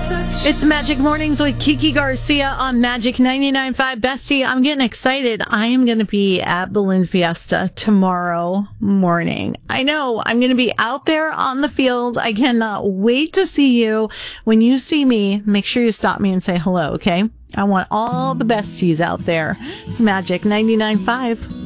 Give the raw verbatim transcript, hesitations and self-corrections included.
It's Magic Mornings with Kiki Garcia on Magic ninety-nine point five. Bestie, I'm getting excited. I am going to be at Balloon Fiesta tomorrow morning. I know I'm going to be out there on the field. I cannot wait to see you. When you see me, make sure you stop me and say hello, okay? I want all the besties out there. It's Magic ninety-nine point five.